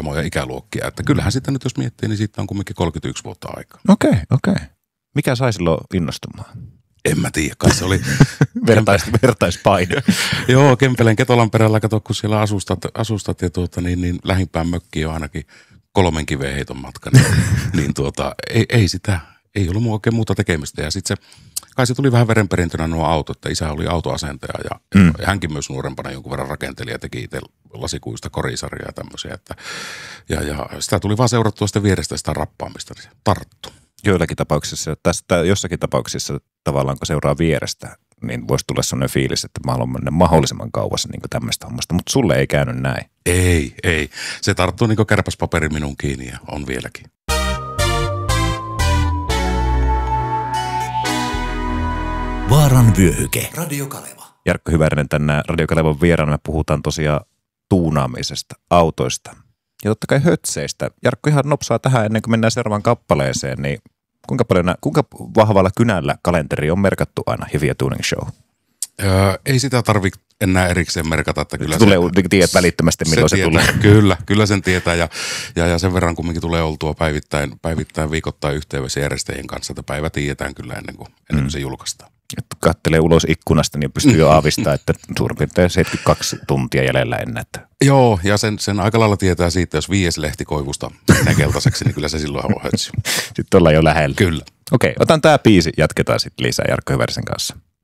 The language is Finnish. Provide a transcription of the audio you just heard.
samoja ikäluokkia. Että kyllähän sitä nyt jos miettii, niin siitä on kumminkin 31 vuotta aikaa. Okei. Mikä sai silloin innostumaan? En mä tiedä, kai se oli vertaispaine. Joo, Kempeleen Ketolanperällä, kato kun siellä asustat ja niin lähimpään mökkiin on ainakin 3 kiven heiton matka. Niin ei ollut oikein muuta tekemistä. Ja sitten kai se tuli vähän verenperintönä nuo autot, että isä oli autoasentaja ja hänkin myös nuorempana jonkun verran rakenteli ja teki itse lasikuista korisarjaa ja tämmöisiä. Ja sitä tuli vaan seurattua sitä vierestä sitä rappaamista, niin se tarttu. Joillakin tapauksissa, jossakin tapauksissa tavallaan kun seuraa vierestä, niin voisi tulla sellainen fiilis, että mä haluan mennä mahdollisimman kauas niin tämmöistä hommasta, mutta sulle ei käynyt näin. Ei. Se tarttuu niin kuin kärpäspaperi minun kiinni ja on vieläkin. Vaaran vyöhyke. Radio Kaleva. Jarkko Hyvärinen tänään Radio Kalevan vieraana. Me puhutaan tosiaan tuunaamisesta, autoista ja totta kai hötseistä. Jarkko ihan nopsaa tähän ennen kuin mennään seuraavaan kappaleeseen, niin kuinka vahvalla kynällä kalenteri on merkattu aina Heavy Tuning Show? Ei sitä tarvitse enää erikseen merkata. Että kyllä tiedät välittömästi, milloin se tulee. Kyllä sen tietää ja sen verran kumminkin tulee oltua päivittäin viikoittain yhteydessä järjestäjien kanssa, että päivä tiedetään kyllä ennen kuin se julkaistaan. Että kattelee ulos ikkunasta, niin pystyy jo aavistamaan, että suurin piirtein 72 tuntia jäljellä ennen. Että. Joo, ja sen aika lailla tietää siitä, jos 5 lehti koivusta menee keltaiseksi, niin kyllä se silloin on hötsy. Sitten ollaan jo lähellä. Kyllä. Okei, otan tää biisi, jatketaan sitten lisää Jarkko Hyvärisen kanssa.